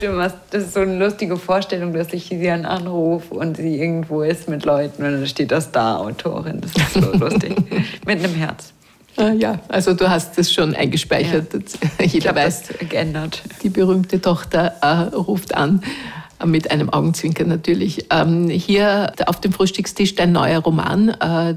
Das ist so eine lustige Vorstellung, dass ich sie dann anrufe und sie irgendwo ist mit Leuten und dann steht da Star-Autorin. Das ist so lustig. Mit einem Herz. Ja, also du hast das schon eingespeichert. Ja. Jeder weiß, geändert. Die berühmte Tochter ruft an. Mit einem Augenzwinkern natürlich. Hier auf dem Frühstückstisch dein neuer Roman,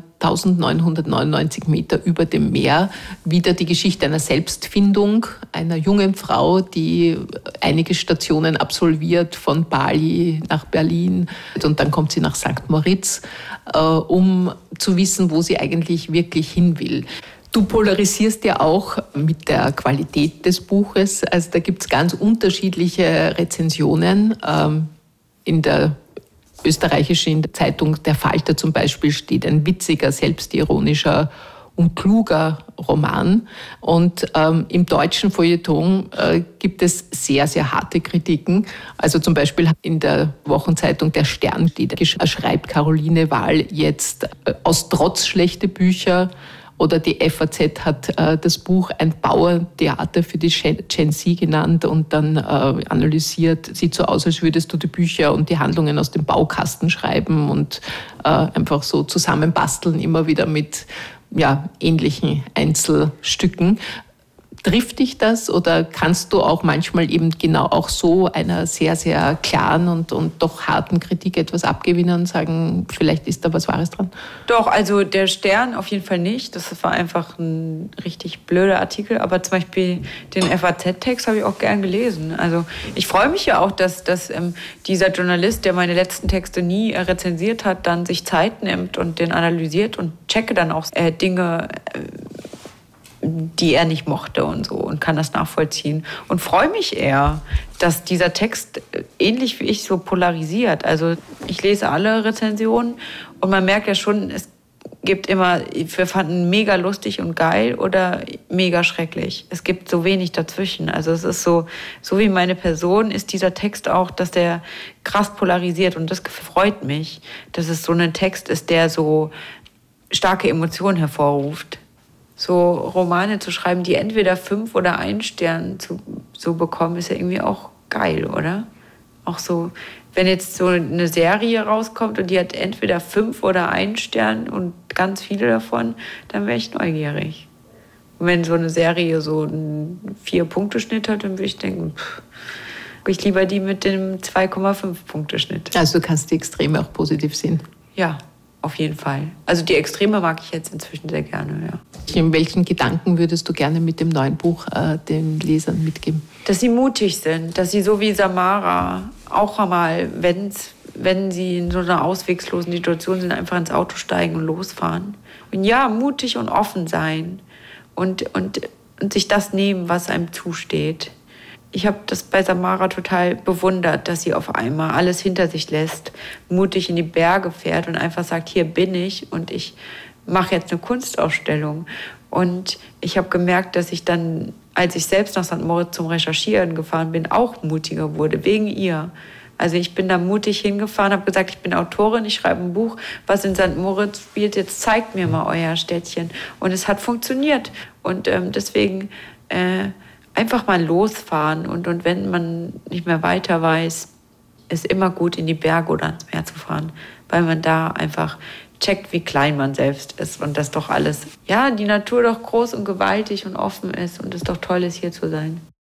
1999 Meter über dem Meer. Wieder die Geschichte einer Selbstfindung, einer jungen Frau, die einige Stationen absolviert, von Bali nach Berlin. Und dann kommt sie nach St. Moritz, um zu wissen, wo sie eigentlich wirklich hin will. Du polarisierst ja auch mit der Qualität des Buches. Also da gibt es ganz unterschiedliche Rezensionen. In der österreichischen Zeitung Der Falter zum Beispiel steht ein witziger, selbstironischer und kluger Roman. Und im deutschen Feuilleton gibt es sehr, sehr harte Kritiken. Also zum Beispiel in der Wochenzeitung Der Stern steht, schreibt Caroline Wahl jetzt aus Trotz schlechte Bücher. Oder die FAZ hat das Buch ein Bauerntheater für die Gen Z genannt und dann analysiert, sieht so aus, als würdest du die Bücher und die Handlungen aus dem Baukasten schreiben und einfach so zusammenbasteln, immer wieder mit ähnlichen Einzelstücken. Trifft dich das oder kannst du auch manchmal eben genau auch so einer sehr, sehr klaren und doch harten Kritik etwas abgewinnen und sagen, vielleicht ist da was Wahres dran? Doch, also der Stern auf jeden Fall nicht. Das war einfach ein richtig blöder Artikel. Aber zum Beispiel den FAZ-Text habe ich auch gern gelesen. Also ich freue mich ja auch, dass dieser Journalist, der meine letzten Texte nie rezensiert hat, dann sich Zeit nimmt und den analysiert und checke dann auch Dinge, die er nicht mochte und so und kann das nachvollziehen. Und freue mich eher, dass dieser Text ähnlich wie ich so polarisiert. Also ich lese alle Rezensionen und man merkt ja schon, es gibt immer, wir fanden mega lustig und geil oder mega schrecklich. Es gibt so wenig dazwischen. Also es ist so wie meine Person ist dieser Text auch, dass der krass polarisiert und das freut mich, dass es so ein Text ist, der so starke Emotionen hervorruft. So Romane zu schreiben, die entweder 5 oder 1 Stern zu bekommen, ist ja irgendwie auch geil, oder? Auch so, wenn jetzt so eine Serie rauskommt und die hat entweder 5 oder 1 Stern und ganz viele davon, dann wäre ich neugierig. Und wenn so eine Serie so einen 4-Punkte-Schnitt hat, dann würde ich denken, ich lieber die mit dem 2,5-Punkte-Schnitt. Also du kannst die Extreme auch positiv sehen? Ja. Auf jeden Fall. Also die Extreme mag ich jetzt inzwischen sehr gerne, ja. In welchen Gedanken würdest du gerne mit dem neuen Buch den Lesern mitgeben? Dass sie mutig sind, dass sie so wie Samara auch einmal, wenn sie in so einer auswegslosen Situation sind, einfach ins Auto steigen und losfahren. Und ja, mutig und offen sein und sich das nehmen, was einem zusteht. Ich habe das bei Samara total bewundert, dass sie auf einmal alles hinter sich lässt, mutig in die Berge fährt und einfach sagt, hier bin ich und ich mache jetzt eine Kunstausstellung. Und ich habe gemerkt, dass ich dann, als ich selbst nach St. Moritz zum Recherchieren gefahren bin, auch mutiger wurde, wegen ihr. Also ich bin da mutig hingefahren, habe gesagt, ich bin Autorin, ich schreibe ein Buch, was in St. Moritz spielt, jetzt zeigt mir mal euer Städtchen. Und es hat funktioniert. Und deswegen einfach mal losfahren und wenn man nicht mehr weiter weiß, ist immer gut, in die Berge oder ans Meer zu fahren, weil man da einfach checkt, wie klein man selbst ist und dass doch alles, die Natur doch groß und gewaltig und offen ist und es doch toll ist, hier zu sein.